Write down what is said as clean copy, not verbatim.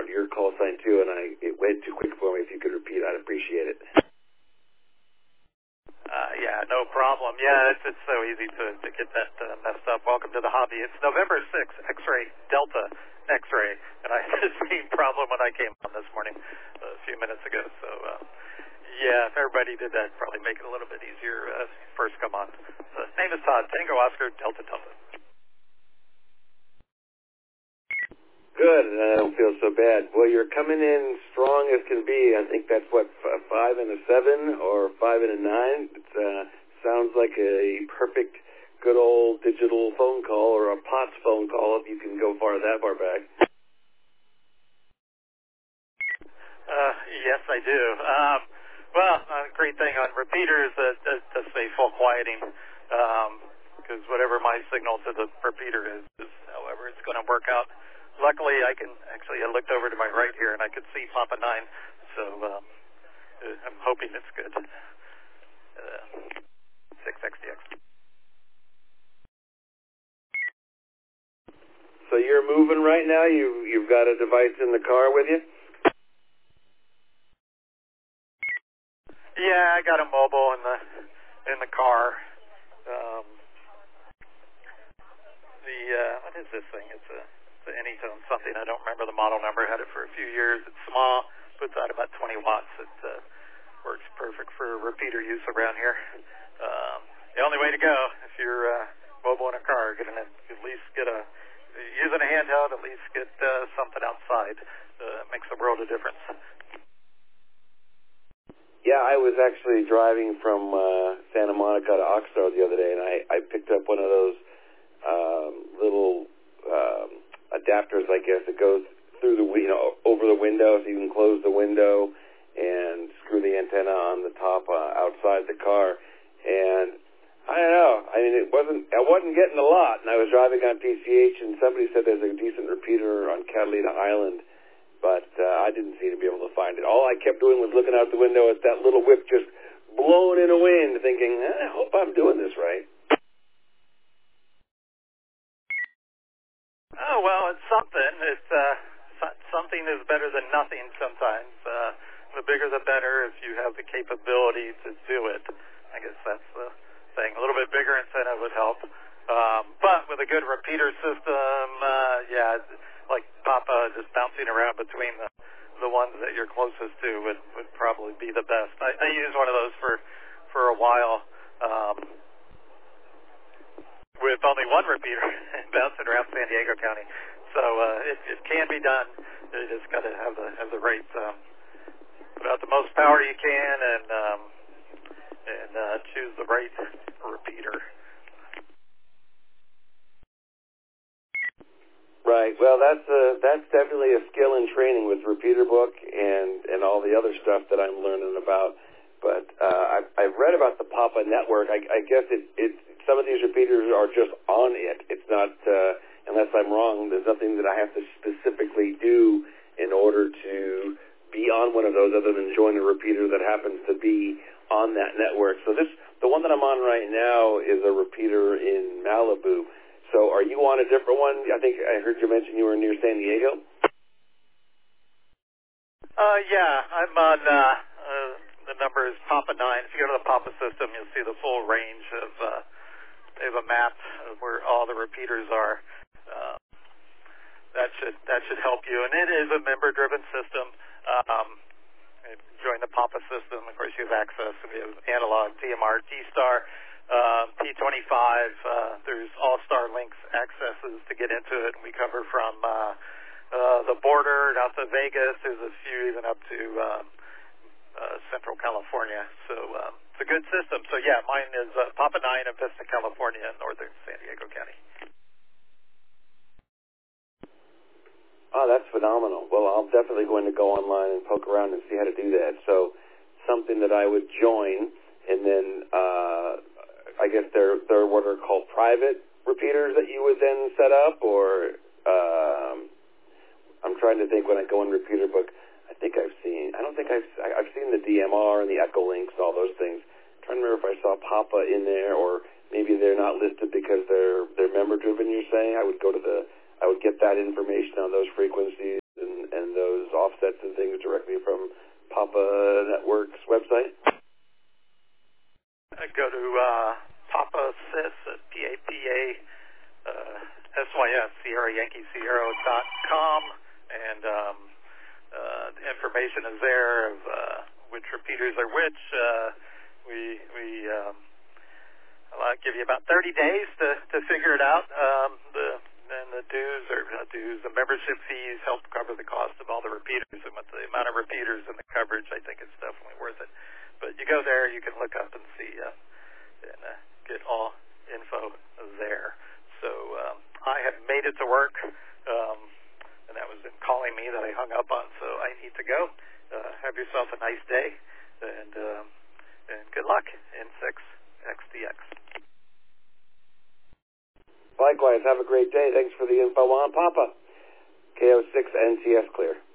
onto your call sign too, and it went too quick for me. If you could repeat, I'd appreciate it. Yeah, no problem. Yeah, it's so easy to get that messed up. Welcome to the hobby. It's November 6th, X-ray, Delta X-ray, and I had the same problem when I came on this morning a few minutes ago. So, yeah, if everybody did that, probably make it a little bit easier first come on. So, name is Todd, Tango Oscar, Delta Delta. Good, and I don't feel so bad. Well, you're coming in strong as can be. I think that's what, 5 and a 7 or 5 and a 9. It sounds like a perfect, good old digital phone call or a POTS phone call if you can go that far back. Yes, I do. Well, great thing on repeaters to say full quieting, because whatever my signal to the repeater is however it's going to work out. Luckily, I looked over to my right here, and I could see Papa 9, so I'm hoping it's good. 6XDX. So you're moving right now? You've got a device in the car with you? Yeah, I got a mobile in the car. What is this thing? It's a Anytone something. I don't remember the model number. I had it for a few years. It's small, puts out about 20 watts. It works perfect for repeater use around here. The only way to go if you're mobile in a car, at least using a handheld, at least get something outside. Makes a world of difference. Yeah, I was actually driving from Santa Monica to Oxnard the other day, and I picked up one of those little adapters, I guess, that goes through over the window, so you can close the window and screw the antenna on the top outside the car. And I don't know. I mean, I wasn't getting a lot, and I was driving on PCH, and somebody said there's a decent repeater on Catalina Island, but I didn't seem to be able to find it. All I kept doing was looking out the window at that little whip just blowing in a wind, thinking, I hope I'm doing this right. Oh, well, it's something. Something is better than nothing sometimes. The bigger the better if you have the capability to do it. I guess that's the thing. A little bit bigger antenna would help. But with a good repeater system, yeah, like Papa just bouncing around between the ones that you're closest to would probably be the best. I used one of those for a while. With only one repeater bouncing around San Diego County, so it can be done. You just got to have the right put out the most power you can and choose the right repeater. Right. Well, that's definitely a skill in training with Repeater Book and all the other stuff that I'm learning about. But I've read about the Papa network. I guess some of these repeaters are just on it. It's not, unless I'm wrong, there's nothing that I have to specifically do in order to be on one of those other than join a repeater that happens to be on that network. So the one that I'm on right now is a repeater in Malibu. So are you on a different one? I think I heard you mention you were near San Diego. Yeah, I'm on, the number is Papa 9. If you go to the Papa system, you'll see the full range of, they have a map of where all the repeaters are. That should help you. And it is a member-driven system. Join the Papa system. Of course, you have access. We have analog, TMR, T-Star, P25. There's All-Star Links accesses to get into it. And we cover from the border out to Vegas. There's a few even up to Central California. So it's a good system. So, yeah, mine is Papa 9 in Vista, California, in northern San Diego County. Oh, that's phenomenal. Well, I'm definitely going to go online and poke around and see how to do that. So something that I would join, and then I guess they're what are called private repeaters that you would then set up, or I'm trying to think when I go in Repeater Book. I don't think I've seen the DMR and the Echo Links and all those things. I'm trying to remember if I saw Papa in there, or maybe they're not listed because they're member driven. You're saying I would get that information on those frequencies and those Papa Network's website? Go to Papa Sys at PAPA SYS Sierra Yankee Sierra.com, and the information is there of which repeaters are which. I'll give you about 30 days to figure it out. The dues, the membership fees help cover the cost of all the repeaters, and with the amount of repeaters and the coverage, I think it's definitely worth it. But you go there, you can look up and see and get all info there. So I have made it to work, and that was in calling me that I hung up on, so I need to go. Have yourself a nice day, and good luck in 6XDX. Likewise, have a great day. Thanks for the info on Papa. KO6 NCS clear.